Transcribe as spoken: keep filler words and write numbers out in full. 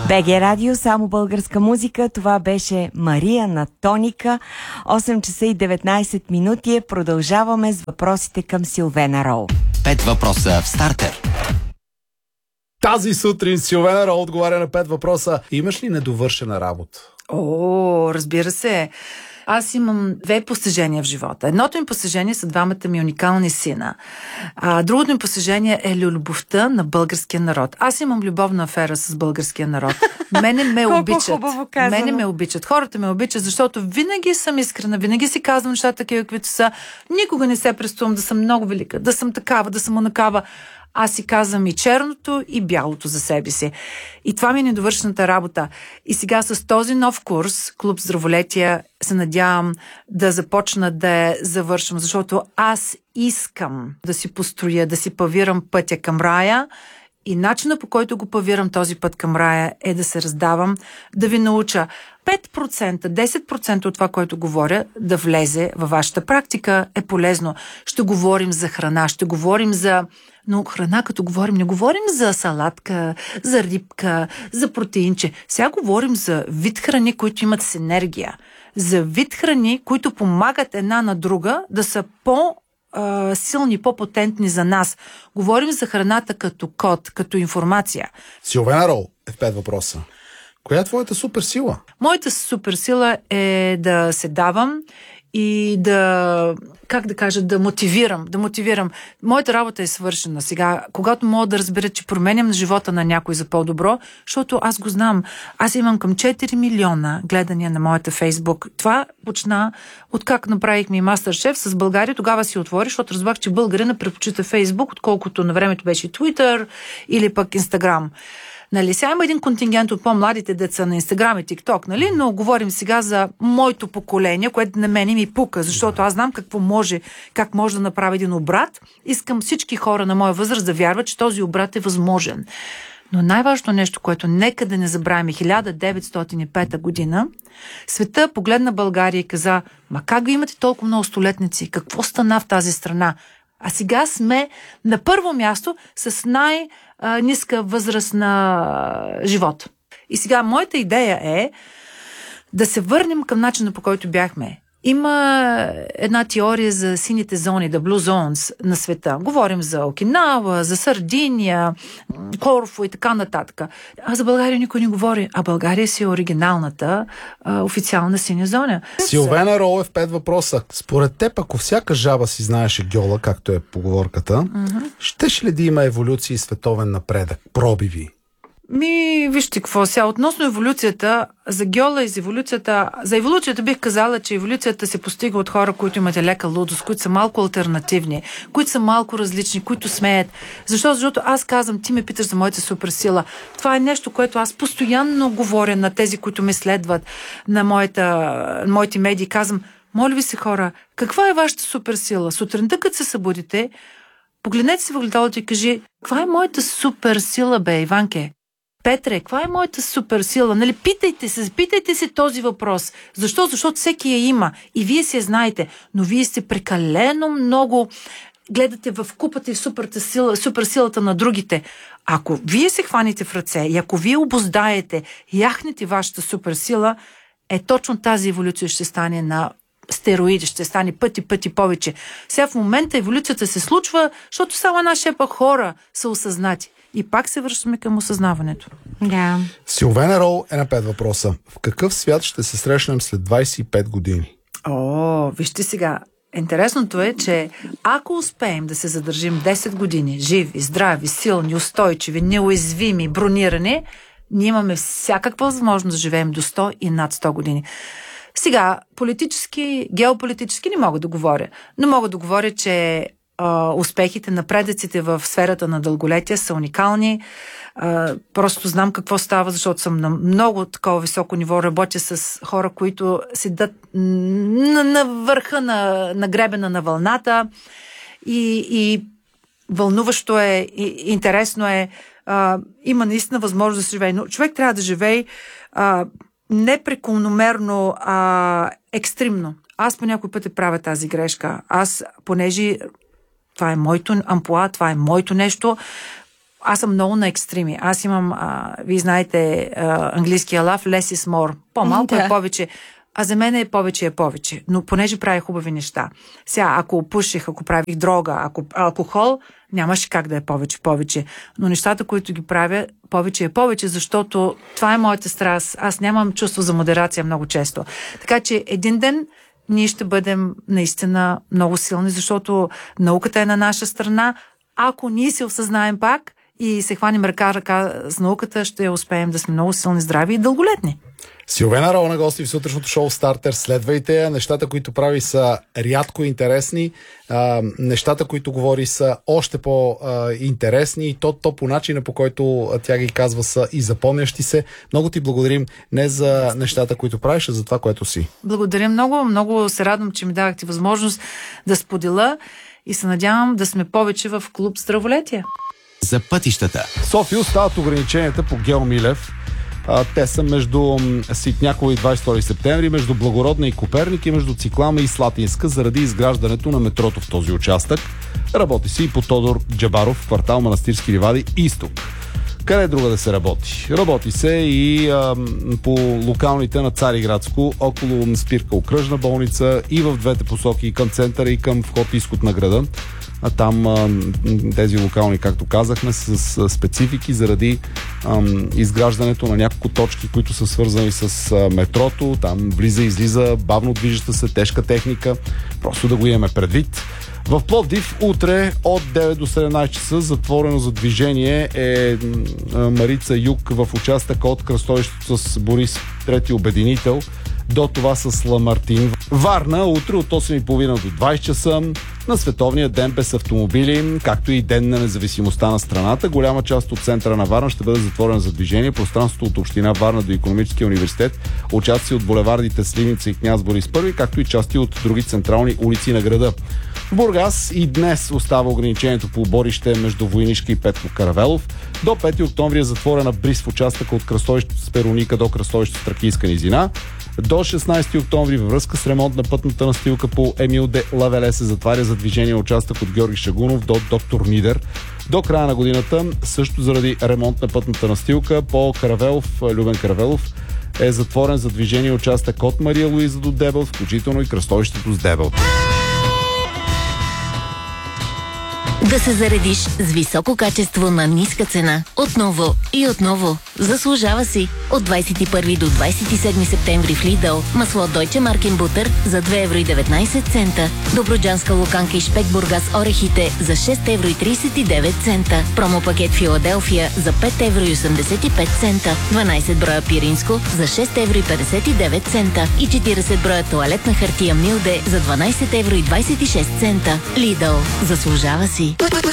БГ Радио, само българска музика. Това беше Мария на Тоника. осем часа и деветнайсет минути. Продължаваме с въпросите към Силвена Роу. Пет въпроса в стартер. Тази сутрин Силвена Роу отговаря на пет въпроса. Имаш ли недовършена работа? О, разбира се. Аз имам две постижения в живота. Едното ми постижение са двамата ми уникални сина. А другото ми постижение е любовта на българския народ. Аз имам любовна афера с българския народ. Мене ме обичат. Мене ме обичат. Хората ме обичат, защото винаги съм искрена, винаги си казвам нещата такива, каквито са. Никога не се преструвам да съм много велика, да съм такава, да съм онакава. Аз си казвам и черното, и бялото за себе си. И това ми е недовършената работа. И сега с този нов курс, Клуб Здраволетия, се надявам да започна да я завършвам, защото аз искам да си построя, да си павирам пътя към рая. И начинът, по който го павирам този път към рая, е да се раздавам, да ви науча пет процента, десет процента от това, което говоря, да влезе във вашата практика, е полезно. Ще говорим за храна, ще говорим за... Но храна, като говорим, не говорим за салатка, за рибка, за протеинче. Сега говорим за вид храни, които имат синергия. За вид храни, които помагат една на друга да са по- силни, по-потентни за нас. Говорим за храната като код, като информация. Силвена Роу е в пет въпроса. Коя е твоята суперсила? Моята суперсила е да се давам и да, как да кажа, да мотивирам, да мотивирам. Моята работа е свършена сега. Когато мога да разбера, че променям живота на някой за по-добро, защото аз го знам. Аз имам към четири милиона гледания на моята Фейсбук. Това почна откак направихме Мастер-шеф с България. Тогава си отвори, защото разбрах, че българина предпочита Фейсбук, отколкото на времето беше Twitter или пък Инстаграм. Нали, сега има един контингент от по-младите деца на Инстаграм и ТикТок, нали? Но говорим сега за моето поколение, което на мене ми пука, защото аз знам какво може, как може да направи един обрат. Искам всички хора на моя възраст да вярват, че този обрат е възможен. Но най-важното нещо, което нека да не забравяме, хиляда деветстотин и пета година, света погледна България и каза: ма как ви имате толкова много столетници? Какво стана в тази страна? А сега сме на първо място с най-ниска възраст на живот. И сега моята идея е да се върнем към начина, по който бяхме. Има една теория за сините зони, the blue zones на света. Говорим за Окинава, за Сардиния, Корфу и така нататък. А за България никой не говори. А България си е оригиналната а, официална синя зона. Силвена Роу е в пет въпроса. Според теб, ако всяка жаба си знаеше гьола, както е поговорката, mm-hmm. щеш ли да има еволюция и световен напредък? Пробиви. Ми, вижте какво сега. Относно еволюцията, за гьола и за еволюцията, за еволюцията бих казала, че еволюцията се постига от хора, които имат лека лудост, които са малко алтернативни, които са малко различни, които смеят. Защо? Защото аз казвам, ти ме питаш за моята суперсила. Това е нещо, което аз постоянно говоря на тези, които ме следват, на моята, моите медии. Казвам: моля ви се, хора, каква е вашата суперсила? Сутринта, като се събудите, погледнете се в огледалото и кажи: каква е моята суперсила, бе, Иванке? Петре, каква е моята суперсила? Нали, питайте се, питайте се този въпрос. Защо? Защото всеки я има и вие си я знаете, но вие сте прекалено много гледате в купата и в суперсила, суперсилата на другите. Ако вие се хваните в ръце и ако вие обоздаете, яхнете вашата суперсила, е точно тази еволюция ще стане на стероиди, ще стане пъти, пъти повече. Сега в момента еволюцията се случва, защото само една шепа хора са осъзнати. И пак се връщаме към осъзнаването. Да. Силвена Роу е на пет въпроса. В какъв свят ще се срещнем след двайсет и пет години? О, вижте сега. Интересното е, че ако успеем да се задържим десет години живи, здрави, силни, устойчиви, неуязвими, бронирани, ние имаме всякаква възможност да живеем до сто и над сто години. Сега, политически, геополитически не мога да говоря, но мога да говоря, че а, успехите, напредъците в сферата на дълголетие са уникални. А, просто знам какво става, защото съм на много такова високо ниво, работя с хора, които седат на, на върха на, на гребена на вълната и, и вълнуващо е, и, интересно е. А, има наистина възможност да се живее, но човек трябва да живее а, не прекомерно, а екстремно. Аз по някой път правя тази грешка. Аз, понеже това е моето амплоа, това е моето нещо, аз съм много на екстреми. Аз имам, а, вие знаете, а, английския лав, less is more. По-малко Да. е повече. А за мен е повече е повече. Но понеже правя хубави неща. Сега, ако пуших, ако правих дрога, ако алкохол, нямаше как да е повече, повече. Но нещата, които ги правя, повече е повече, защото това е моята страст. Аз нямам чувство за модерация много често. Така че един ден ние ще бъдем наистина много силни, защото науката е на наша страна. Ако ние се осъзнаем пак и се хванем ръка-ръка с науката, ще успеем да сме много силни, здрави и дълголетни. Силвена Рол на гости в сутрешното шоу Стартер. Следвайте я. Нещата, които прави, са рядко интересни. А, нещата, които говори, са още по-интересни. И то, то по начина, по който тя ги казва, са и запомнящи се. Много ти благодарим не за нещата, които правиш, а за това, което си. Благодаря много. Много се радвам, че ми дадахте възможност да споделя и се надявам да сме повече в клуб Здраволетие. За пътищата. София остават ограниченията по Гео Милев. А, те са между Ситняково и двадесет и втори септември, между Благородна и Коперник и между Циклама и Слатинска, заради изграждането на метрото в този участък. Работи се и по Тодор Джабаров, квартал Манастирски ливади, изток. Къде друга да се работи? Работи се и а, по локалните на Цариградско, около спирка Окръжна болница, и в двете посоки, и към центъра, и към вход-изход на града. А там а, тези локални, както казахме, с, с специфики заради а, изграждането на няколко точки, които са свързани с а, метрото. Там влиза и излиза бавно движеща се тежка техника. Просто да го имаме предвид. В Пловдив утре от девет до седемнадесет часа затворено за движение е Марица Юг в участъка от кръстовището с Борис трети обединител до това с Ламартин. Варна утре от осем и половина до двадесет часа на Световния ден без автомобили, както и Ден на независимостта на страната. Голяма част от центъра на Варна ще бъде затворена за движение. Пространството от община Варна до Икономическия университет, участъци от булевардите Сливница и Княз Борис първи, както и части от други централни улици на града. В Бургас и днес остава ограничението по оборище между Войнишка и Петко Каравелов. До пети октомври е затворена Бриз в участъка от кръстовището с Перуника до кръстовището с Тракийска низина. До шестнадесети октомври във връзка с ремонт на пътната настилка по Емил де Лавеле се затваря за движение участък от Георги Шагунов до Доктор Нидер. До края на годината, също заради ремонт на пътната настилка по Каравелов, Любен Каравелов, е затворен за движение участък от Мария Луиза до Дебел, включително и кръстовището с Дебел. Да се заредиш с високо качество на ниска цена. Отново и отново. Заслужава си. От двадесет и първи до двадесет и седми септември в Lidl масло Deutsche Marken Butter за две евро и деветнадесет цента. Добруджанска луканка и шпек Бургас орехите за шест евро и тридесет и девет цента. Промопакет Филаделфия за пет евро и осемдесет и пет цента. дванадесет броя пиринско за шест евро и петдесет и девет цента. И четиридесет броя тоалетна хартия Милде за дванадесет евро и двадесет и шест цента. Lidl. Заслужава си.